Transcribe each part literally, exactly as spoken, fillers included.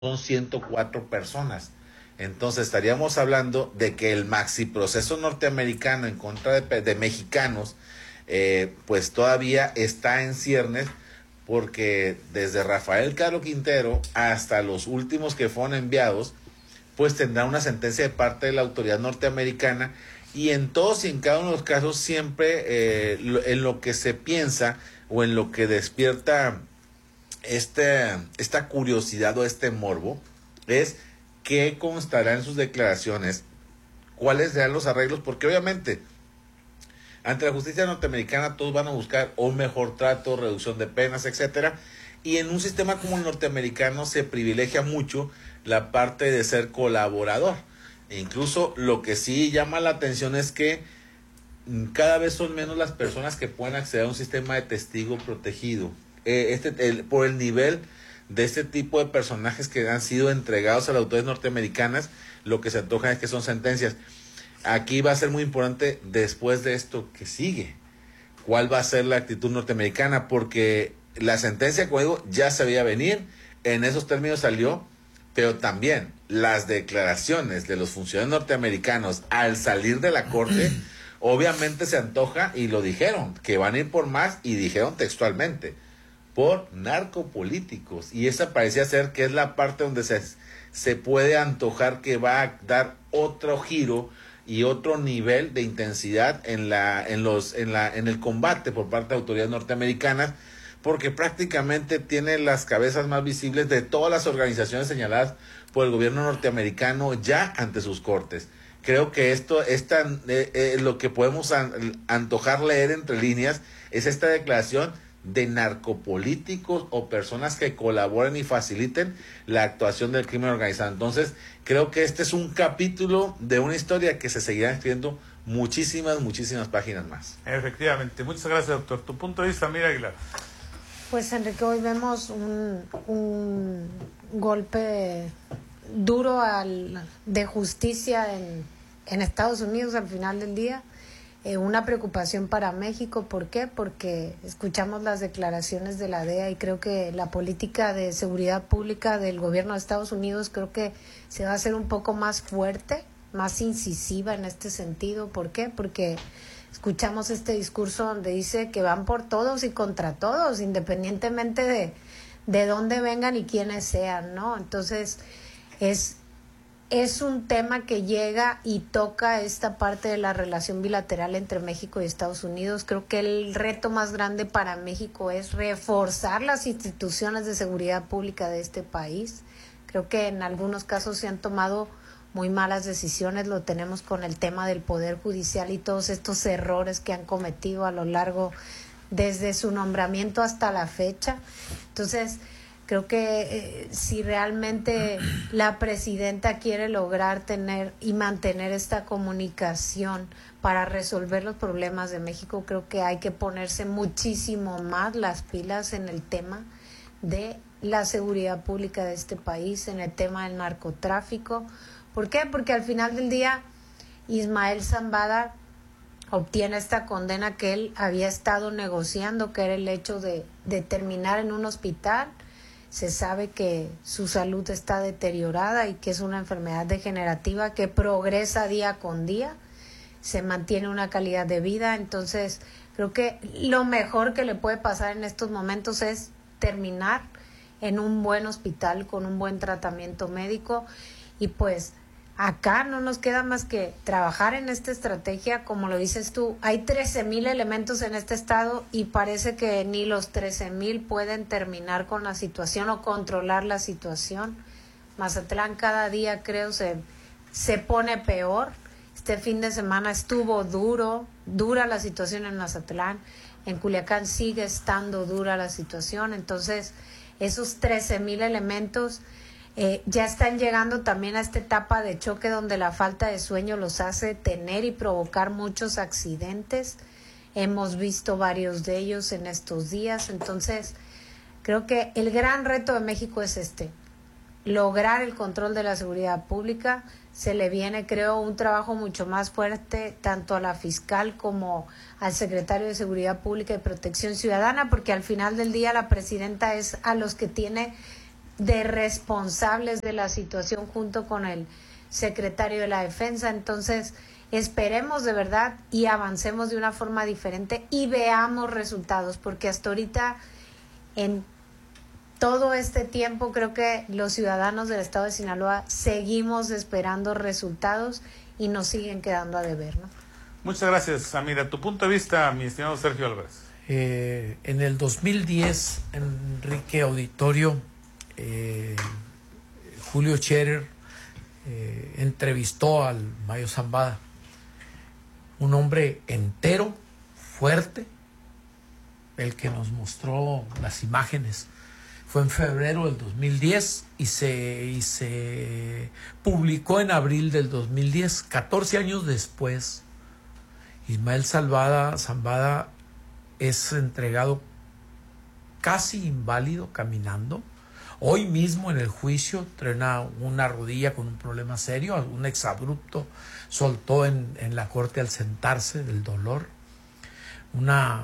son ciento cuatro personas. Entonces estaríamos hablando de que el maxi proceso norteamericano en contra de, de mexicanos, eh, pues todavía está en ciernes, porque desde Rafael Caro Quintero hasta los últimos que fueron enviados, pues tendrá una sentencia de parte de la autoridad norteamericana, y en todos y en cada uno de los casos siempre eh, lo, en lo que se piensa o en lo que despierta este, esta curiosidad o este morbo es qué constará en sus declaraciones, cuáles serán los arreglos, porque obviamente ante la justicia norteamericana todos van a buscar un mejor trato, reducción de penas, etcétera, y en un sistema como el norteamericano se privilegia mucho la parte de ser colaborador. E incluso lo que sí llama la atención es que cada vez son menos las personas que pueden acceder a un sistema de testigo protegido. Eh, este, el, por el nivel de este tipo de personajes que han sido entregados a las autoridades norteamericanas, lo que se antoja es que son sentencias. Aquí va a ser muy importante después de esto que sigue, cuál va a ser la actitud norteamericana, porque la sentencia, como digo, ya se veía venir, en esos términos salió, pero también las declaraciones de los funcionarios norteamericanos al salir de la corte, obviamente se antoja, y lo dijeron, que van a ir por más, y dijeron textualmente, por narcopolíticos, y esa parecía ser que es la parte donde se, se puede antojar que va a dar otro giro y otro nivel de intensidad en la en los en la en el combate por parte de autoridades norteamericanas, porque prácticamente tiene las cabezas más visibles de todas las organizaciones señaladas por el gobierno norteamericano ya ante sus cortes. Creo que esto esta eh, eh, lo que podemos an, antojar leer entre líneas es esta declaración de narcopolíticos o personas que colaboren y faciliten la actuación del crimen organizado. Entonces, creo que este es un capítulo de una historia que se seguirá escribiendo muchísimas, muchísimas páginas más. Efectivamente. Muchas gracias, doctor. Tu punto de vista, Mira Aguilar. Pues, Enrique, hoy vemos un, un golpe duro al, de justicia en, en Estados Unidos al final del día. Eh, una preocupación para México. ¿Por qué? Porque escuchamos las declaraciones de la D E A y creo que la política de seguridad pública del gobierno de Estados Unidos creo que se va a hacer un poco más fuerte, más incisiva en este sentido. ¿Por qué? Porque escuchamos este discurso donde dice que van por todos y contra todos, independientemente de, de dónde vengan y quiénes sean, ¿no? Entonces, es... Es un tema que llega y toca esta parte de la relación bilateral entre México y Estados Unidos. Creo que el reto más grande para México es reforzar las instituciones de seguridad pública de este país. Creo que en algunos casos se han tomado muy malas decisiones. Lo tenemos con el tema del Poder Judicial y todos estos errores que han cometido a lo largo, desde su nombramiento hasta la fecha. Entonces, creo que eh, si realmente la presidenta quiere lograr tener y mantener esta comunicación para resolver los problemas de México, creo que hay que ponerse muchísimo más las pilas en el tema de la seguridad pública de este país, en el tema del narcotráfico. ¿Por qué? Porque al final del día Ismael Zambada obtiene esta condena que él había estado negociando, que era el hecho de, de terminar en un hospital. Se sabe que su salud está deteriorada y que es una enfermedad degenerativa que progresa día con día, se mantiene una calidad de vida. Entonces, creo que lo mejor que le puede pasar en estos momentos es terminar en un buen hospital con un buen tratamiento médico. Y pues acá no nos queda más que trabajar en esta estrategia. Como lo dices tú, hay trece mil elementos en este estado y parece que ni los trece mil pueden terminar con la situación o controlar la situación. Mazatlán cada día creo se, se pone peor. Este fin de semana estuvo duro, dura la situación en Mazatlán. En Culiacán sigue estando dura la situación. Entonces, esos trece mil elementos Eh, ya están llegando también a esta etapa de choque donde la falta de sueño los hace tener y provocar muchos accidentes. Hemos visto varios de ellos en estos días. Entonces, creo que el gran reto de México es este: lograr el control de la seguridad pública. Se le viene, creo, un trabajo mucho más fuerte tanto a la fiscal como al secretario de Seguridad Pública y Protección Ciudadana, porque al final del día la presidenta es a los que tiene de responsables de la situación junto con el secretario de la Defensa. Entonces, esperemos de verdad y avancemos de una forma diferente y veamos resultados, porque hasta ahorita, en todo este tiempo, creo que los ciudadanos del estado de Sinaloa seguimos esperando resultados y nos siguen quedando a deber, ¿no? Muchas gracias, Samira. Tu punto de vista, mi estimado Sergio Álvarez. Eh, en el dos mil diez, Enrique Auditorio, eh, Julio Scherer eh, entrevistó al Mayo Zambada, un hombre entero, fuerte, el que nos mostró las imágenes. Fue en febrero del dos mil diez y se, y se publicó en abril del dos mil diez. catorce años después, Ismael Zambada, Zambada es entregado casi inválido, caminando. Hoy mismo en el juicio trena una rodilla con un problema serio, un exabrupto soltó en, en la corte al sentarse del dolor. Una,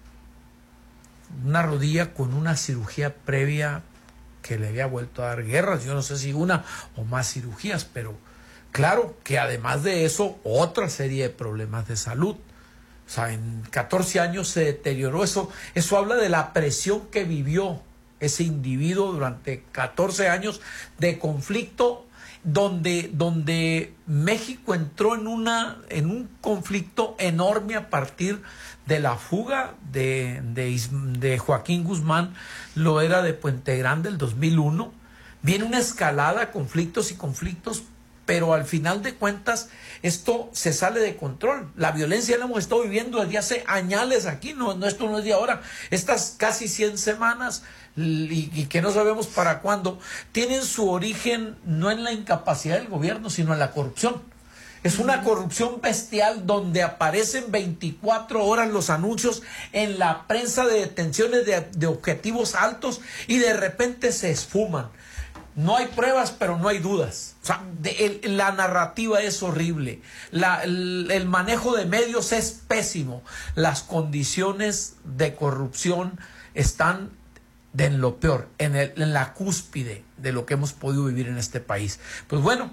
una rodilla con una cirugía previa que le había vuelto a dar guerras. Yo no sé si una o más cirugías, pero claro que además de eso, otra serie de problemas de salud. O sea, en catorce años se deterioró eso. Eso habla de la presión que vivió ese individuo durante catorce años de conflicto, donde, donde México entró en, una, en un conflicto enorme a partir de la fuga de, de, de Joaquín Guzmán, lo era de Puente Grande el dos mil uno. Viene una escalada, conflictos y conflictos, pero al final de cuentas esto se sale de control. La violencia la hemos estado viviendo desde hace años aquí, no, no, esto no es de ahora. Estas casi cien semanas y, y que no sabemos para cuándo, tienen su origen no en la incapacidad del gobierno, sino en la corrupción. Es una corrupción bestial donde aparecen veinticuatro horas los anuncios en la prensa de detenciones de, de objetivos altos y de repente se esfuman. No hay pruebas, pero no hay dudas. O sea, de, el, la narrativa es horrible. La, el, el manejo de medios es pésimo. Las condiciones de corrupción están de en lo peor, en, el, en la cúspide de lo que hemos podido vivir en este país. Pues bueno,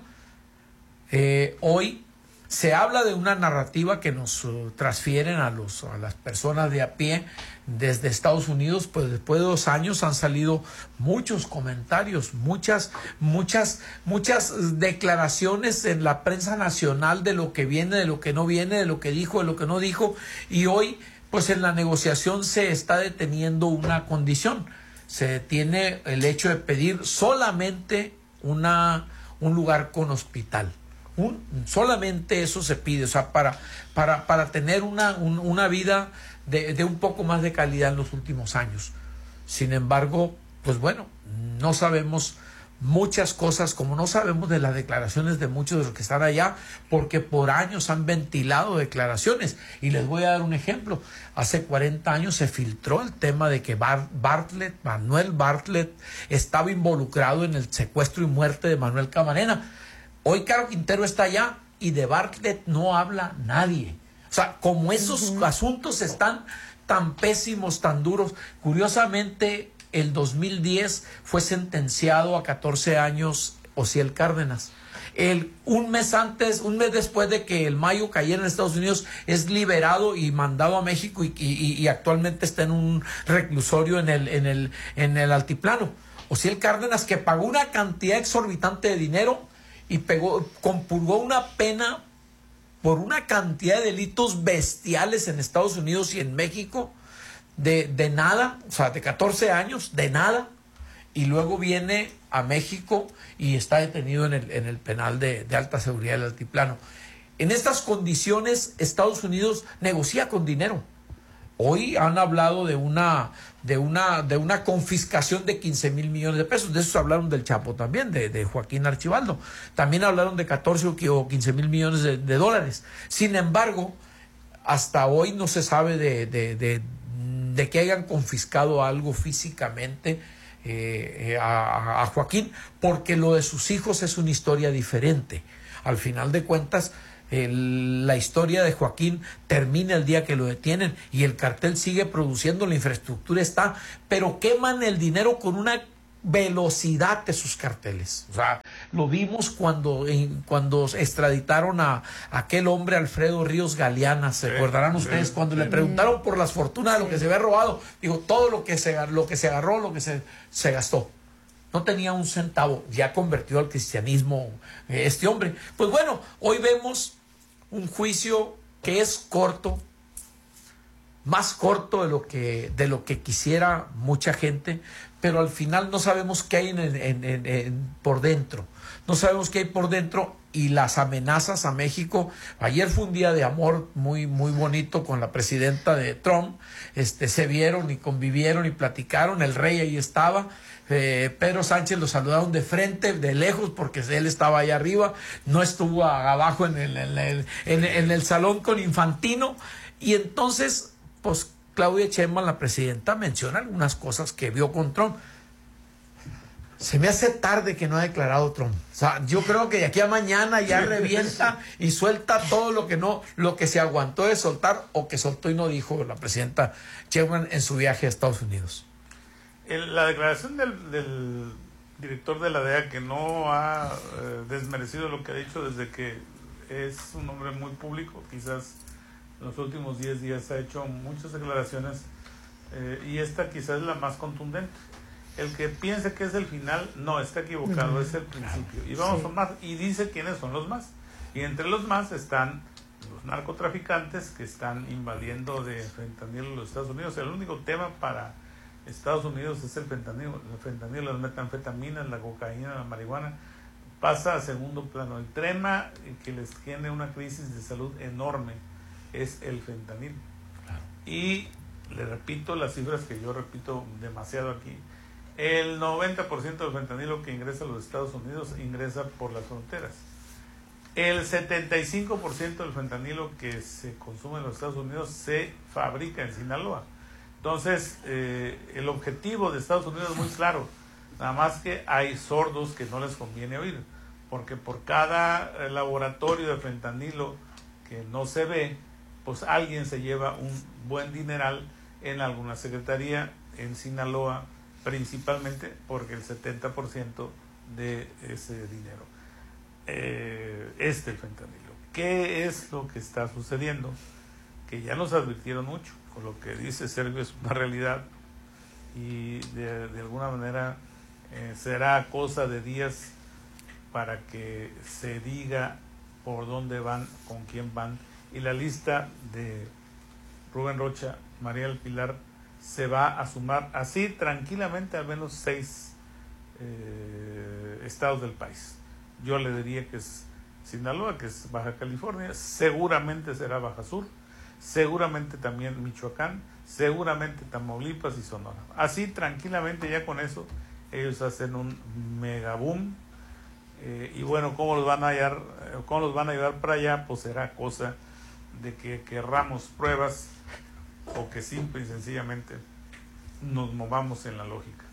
eh, hoy se habla de una narrativa que nos uh, transfieren a, los, a las personas de a pie desde Estados Unidos. Pues después de dos años han salido muchos comentarios, muchas, muchas, muchas declaraciones en la prensa nacional de lo que viene, de lo que no viene, de lo que dijo, de lo que no dijo. Y hoy, pues en la negociación se está deteniendo una condición. Se detiene el hecho de pedir solamente una, un lugar con hospital. Un, solamente eso se pide, o sea, para, para, para tener una, un, una vida de, de un poco más de calidad en los últimos años. Sin embargo, pues bueno, no sabemos muchas cosas, como no sabemos de las declaraciones de muchos de los que están allá, porque por años han ventilado declaraciones. Y les voy a dar un ejemplo. Hace cuarenta años se filtró el tema de que Bar- Bartlett, Manuel Bartlett, estaba involucrado en el secuestro y muerte de Manuel Camarena. Hoy Caro Quintero está allá y de Bartlett no habla nadie. O sea, como esos uh-huh. asuntos están tan pésimos, tan duros. Curiosamente, el dos mil diez fue sentenciado a catorce años Osiel Cárdenas. El, un mes antes, un mes después de que el Mayo cayera en Estados Unidos, es liberado y mandado a México y, y, y actualmente está en un reclusorio en el, en el, en el altiplano. Osiel Cárdenas, que pagó una cantidad exorbitante de dinero y pegó, compurgó una pena por una cantidad de delitos bestiales en Estados Unidos y en México, de, de nada, o sea, de catorce años, de nada, y luego viene a México y está detenido en el, en el penal de, de alta seguridad del altiplano. En estas condiciones, Estados Unidos negocia con dinero. Hoy han hablado de una, de una, de una confiscación de quince mil millones de pesos. De eso hablaron del Chapo también, de, de Joaquín Archibaldo. También hablaron de catorce o quince mil millones de, de dólares. Sin embargo, hasta hoy no se sabe de, de, de, de que hayan confiscado algo físicamente eh, a, a Joaquín, porque lo de sus hijos es una historia diferente. Al final de cuentas, El, la historia de Joaquín termina el día que lo detienen y el cartel sigue produciendo, la infraestructura está, pero queman el dinero con una velocidad de sus carteles. O sea, lo vimos cuando, en, cuando extraditaron a, a aquel hombre Alfredo Ríos Galeana. ¿Se sí, acordarán ustedes? Sí, cuando sí. le preguntaron por las fortunas de lo que se había robado, dijo todo lo que se, lo que se agarró, lo que se, se gastó. No tenía un centavo, ya convertido al cristianismo eh, este hombre. Pues bueno, hoy vemos un juicio que es corto, más corto de lo que, de lo que quisiera mucha gente, pero al final no sabemos qué hay en, en, en, en, por dentro. No sabemos qué hay por dentro y las amenazas a México. Ayer fue un día de amor muy, muy bonito con la presidenta de Trump. Este, se vieron y convivieron y platicaron. El rey ahí estaba. Eh, Pedro Sánchez lo saludaron de frente, de lejos, porque él estaba ahí arriba. No estuvo abajo en el, en el, en, en el salón con Infantino. Y entonces, pues, Claudia Sheinbaum, la presidenta, menciona algunas cosas que vio con Trump. Se me hace tarde que no ha declarado Trump. O sea, yo creo que de aquí a mañana ya revienta y suelta todo lo que no, lo que se aguantó de soltar o que soltó y no dijo la presidenta Sheinbaum en su viaje a Estados Unidos. El, la declaración del, del director de la D E A, que no ha eh, desmerecido lo que ha dicho desde que es un hombre muy público, quizás en los últimos diez días ha hecho muchas declaraciones eh, y esta quizás es la más contundente. El que piense que es el final, no, está equivocado, es el principio. Y vamos sí. a más, y dice quiénes son los más. Y entre los más están los narcotraficantes que están invadiendo de fentanilo los Estados Unidos. El único tema para Estados Unidos es el fentanilo, el fentanilo, las metanfetaminas, la cocaína, la marihuana. Pasa a segundo plano. El tema que les tiene una crisis de salud enorme es el fentanilo. Y le repito las cifras que yo repito demasiado aquí. El noventa por ciento del fentanilo que ingresa a los Estados Unidos ingresa por las fronteras. El setenta y cinco por ciento del fentanilo que se consume en los Estados Unidos se fabrica en Sinaloa. Entonces, eh, el objetivo de Estados Unidos es muy claro. Nada más que hay sordos que no les conviene oír. Porque por cada laboratorio de fentanilo que no se ve, pues alguien se lleva un buen dineral en alguna secretaría en Sinaloa, principalmente porque el setenta por ciento de ese dinero eh, es del fentanilo. ¿Qué es lo que está sucediendo? Que ya nos advirtieron mucho, con lo que dice Sergio es una realidad y de, de alguna manera eh, será cosa de días para que se diga por dónde van, con quién van, y la lista de Rubén Rocha, María del Pilar, se va a sumar así tranquilamente al menos seis eh, estados del país. Yo le diría que es Sinaloa, que es Baja California, seguramente será Baja Sur, seguramente también Michoacán, seguramente Tamaulipas y Sonora. Así tranquilamente, ya con eso ellos hacen un mega boom. Eh, y bueno, ¿cómo los van a hallar, cómo los van a llevar para allá? Pues será cosa de que querramos pruebas o que simple y sencillamente nos movamos en la lógica.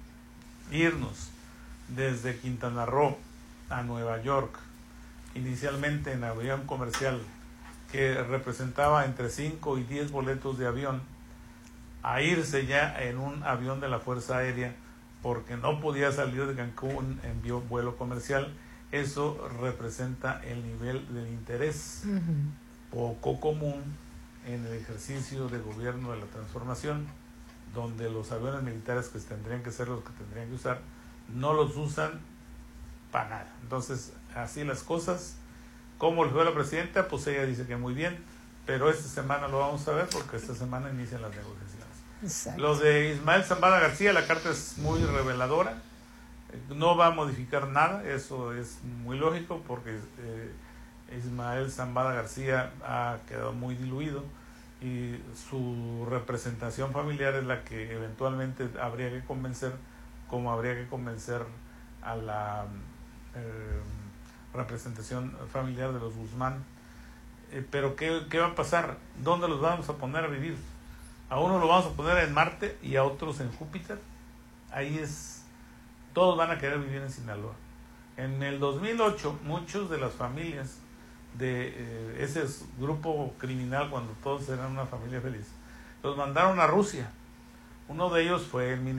Irnos desde Quintana Roo a Nueva York, inicialmente en avión comercial que representaba entre cinco y diez boletos de avión, a irse ya en un avión de la Fuerza Aérea porque no podía salir de Cancún en vuelo comercial. Eso representa el nivel del interés uh-huh. poco común en el ejercicio de gobierno de la transformación, donde los aviones militares que tendrían que ser los que tendrían que usar, no los usan para nada. Entonces, así las cosas. ¿Cómo les fue a la presidenta? Pues ella dice que muy bien, pero esta semana lo vamos a ver porque esta semana inician las negociaciones. Exacto. Lo de Ismael Zambada García, la carta es muy reveladora, no va a modificar nada, eso es muy lógico porque eh, Ismael Zambada García ha quedado muy diluido y su representación familiar es la que eventualmente habría que convencer, como habría que convencer a la eh, representación familiar de los Guzmán. Eh, pero ¿qué, ¿qué va a pasar? ¿Dónde los vamos a poner a vivir? A uno lo vamos a poner en Marte y a otros en Júpiter. Ahí es, todos van a querer vivir en Sinaloa. En el dos mil ocho, muchos de las familias de eh, ese grupo criminal, cuando todos eran una familia feliz, los mandaron a Rusia. Uno de ellos fue el Minelik,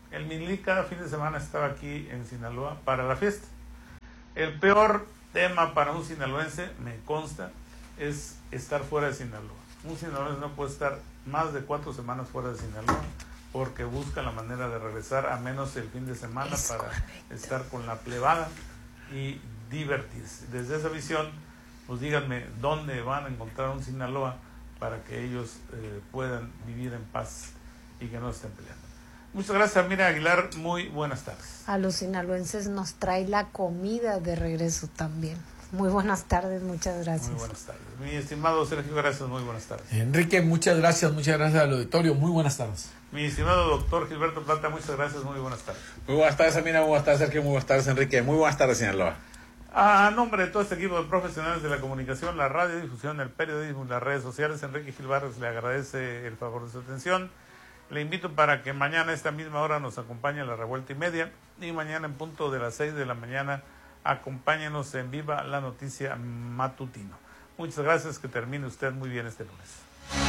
El Minli cada fin de semana estaba aquí en Sinaloa para la fiesta. El peor tema para un sinaloense, me consta, es estar fuera de Sinaloa. Un sinaloense no puede estar más de cuatro semanas fuera de Sinaloa porque busca la manera de regresar a menos el fin de semana es para correcto. Estar con la plebada y divertirse. Desde esa visión, pues díganme dónde van a encontrar un Sinaloa para que ellos eh, puedan vivir en paz y que no estén peleando. Muchas gracias, Mira Aguilar. Muy buenas tardes. A los sinaloenses nos trae la comida de regreso también. Muy buenas tardes, muchas gracias. Muy buenas tardes. Mi estimado Sergio, gracias, muy buenas tardes. Enrique, muchas gracias, muchas gracias al auditorio, muy buenas tardes. Mi estimado doctor Gilberto Plata, muchas gracias, muy buenas tardes. Muy buenas tardes, Amina, muy buenas tardes, Sergio, muy buenas tardes, Enrique, muy buenas tardes, Sinaloa. A nombre de todo este equipo de profesionales de la comunicación, la radiodifusión, el periodismo y las redes sociales, Enrique Gil Barrios le agradece el favor de su atención. Le invito para que mañana a esta misma hora nos acompañe a la revuelta y media y mañana en punto de las seis de la mañana acompáñenos en Viva la Noticia Matutino. Muchas gracias, que termine usted muy bien este lunes.